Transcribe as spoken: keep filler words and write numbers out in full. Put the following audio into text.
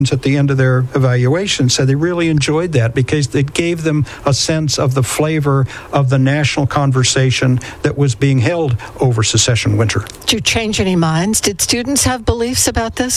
at the end of their evaluation said they really enjoyed that because it gave them a sense of the flavor of the national conversation that was being held over secession winter. Did you change any minds? Did students have beliefs about this?